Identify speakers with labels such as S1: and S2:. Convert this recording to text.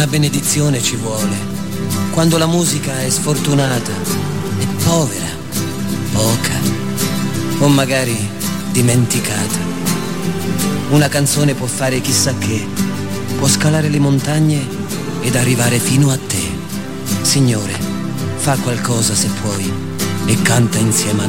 S1: Una benedizione ci vuole, quando la musica è sfortunata, è povera, poca, o magari dimenticata. Una canzone può fare chissà che, può scalare le montagne ed arrivare fino a te. Signore, fa qualcosa se puoi e canta insieme a